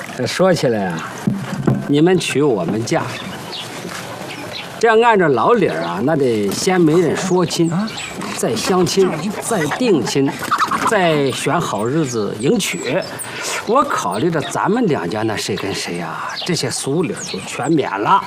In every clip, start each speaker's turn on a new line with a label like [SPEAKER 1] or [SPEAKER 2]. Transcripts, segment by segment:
[SPEAKER 1] 说起来啊，你们娶我们嫁，这样按照老理儿啊，那得先媒人说亲，再相亲，再定亲，再选好日子迎娶。我考虑着咱们两家呢，谁跟谁啊，这些俗理就全免了。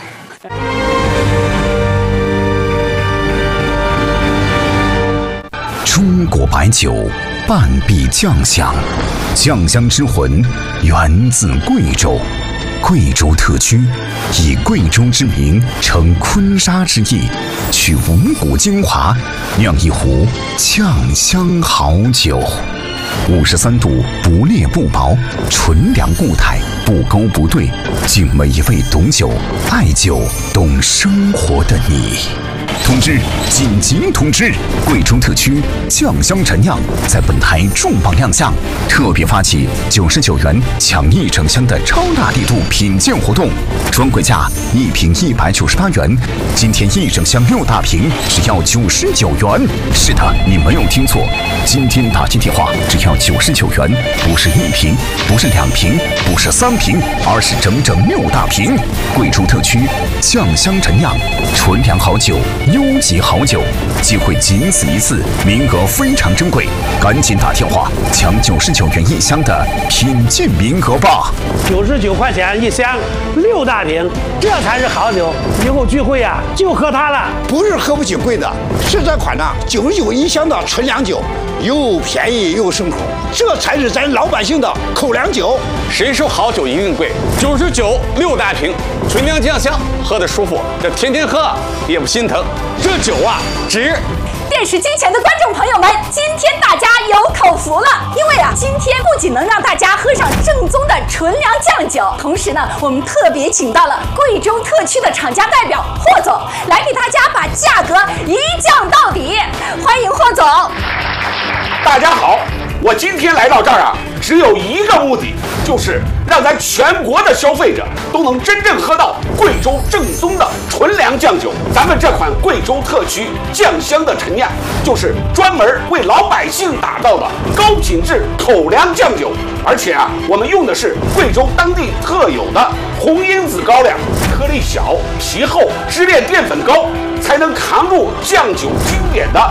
[SPEAKER 2] 中国白酒，半壁酱香，酱香之魂源自贵州。贵州特区以贵州之名承坤沙之意，取五谷精华，酿一壶酱香好酒。53度，不烈不薄，纯良固态，不勾不兑，敬每一位懂酒、爱酒、懂生活的你。通知！紧急通知！贵州特区酱香陈酿在本台重磅亮相，特别发起99元抢1整箱的超大力度品鉴活动，专柜价1瓶198元，今天1整箱6大瓶只要99元。是的，你没有听错，今天打进电话只要99元，不是1瓶，不是2瓶，不是3瓶，而是整整6大瓶。贵州特区酱香陈酿，纯良好酒。优级好酒，机会仅此一次，名额非常珍贵，赶紧打电话抢99元1箱的品鉴名额吧
[SPEAKER 3] ！99块钱1箱，6大瓶，这才是好酒。以后聚会呀，就喝它了。
[SPEAKER 4] 不是喝不起贵的，是这款991箱的纯粮酒，又便宜又顺口，这才是咱老百姓的口粮酒。
[SPEAKER 5] 谁说好酒一定贵？99 6大瓶，纯粮酱香，喝得舒服，这天天喝也不心疼。这酒啊，值！
[SPEAKER 6] 电视机前的观众朋友们，今天大家有口福了，因为今天不仅能让大家喝上正宗的纯粮酱酒，同时呢，我们特别请到了贵州特区的厂家代表霍总来给大家把价格一降到底。欢迎霍总！
[SPEAKER 7] 大家好，我今天来到这儿只有一个目的，就是让咱全国的消费者都能真正喝到贵州正宗的纯粮酱酒。咱们这款贵州特区酱香的陈酿，就是专门为老百姓打造的高品质口粮酱酒。而且我们用的是贵州当地特有的红因子高粱，颗粒小、皮厚、支链淀粉高，才能扛住酱酒经典的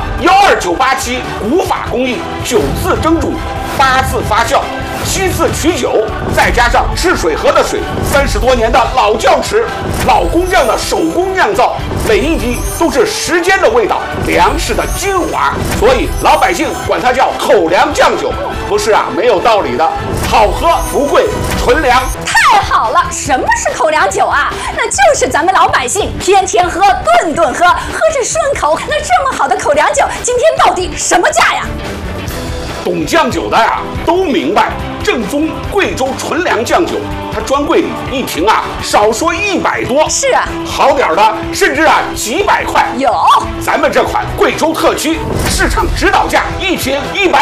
[SPEAKER 7] 12987古法工艺，9次蒸煮，8次发酵，7次取酒，再加上赤水河的水，30多年的老窖池，老工匠的手工酿造，每一滴都是时间的味道，粮食的精华，所以老百姓管它叫口粮酱酒，不是没有道理的，好喝不贵，纯粮。
[SPEAKER 6] 太好了，什么是口粮酒啊？那就是咱们老百姓天天喝、顿顿喝，喝着顺口。那这么好的口粮酒，今天到底什么价呀？
[SPEAKER 7] 懂酱酒的都明白，正宗贵州纯粮酱酒，它专柜里一瓶少说100多，
[SPEAKER 6] 是
[SPEAKER 7] 好点的甚至几百块。
[SPEAKER 6] 有，
[SPEAKER 7] 咱们这款贵州特区市场指导价1瓶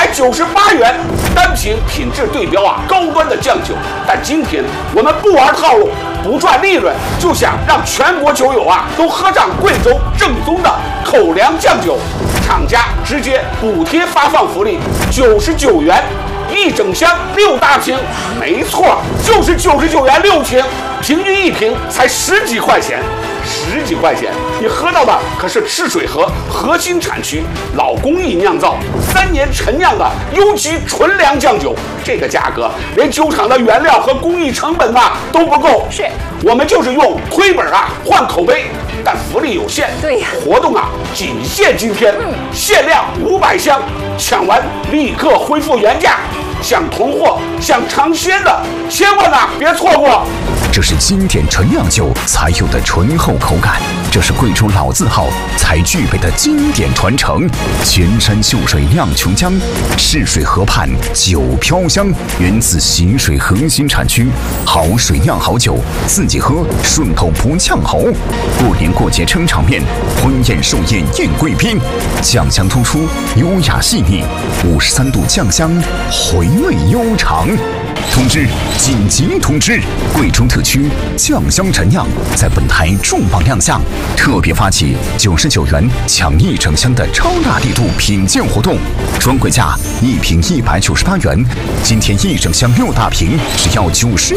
[SPEAKER 7] 198元，单瓶品质对标高端的酱酒。但今天我们不玩套路，不赚利润，就想让全国酒友都喝上贵州正宗的口粮酱酒。厂家直接补贴发放福利，99元1整箱6大瓶，没错，就是99元6瓶，平均1瓶才10几块钱，10几块钱，你喝到的可是赤水河核心产区老工艺酿造3年陈酿的优级纯粮酱酒，这个价格连酒厂的原料和工艺成本都不够。
[SPEAKER 6] 是，
[SPEAKER 7] 我们就是用亏本换口碑，但福利有限。
[SPEAKER 6] 对呀，
[SPEAKER 7] 活动仅限今天，限量500箱，抢完立刻恢复原价。想囤货、想尝鲜的，千万别错过。
[SPEAKER 2] 这是经典纯酿酒才有的醇厚口感，这是贵州老字号才具备的经典传承。泉山秀水酿琼浆，赤水河畔酒飘香，源自习水核心产区，好水酿好酒，自己喝顺口不呛喉。过年过节撑场面，婚宴寿宴宴贵宾，酱香突出，优雅细腻，53度酱香，回味悠长。通知！紧急通知！贵州特区酱香陈酿在本台重磅亮相，特别发起99元抢1整箱的超大力度品鉴活动，专柜价1瓶198元，今天1整箱6大瓶只要99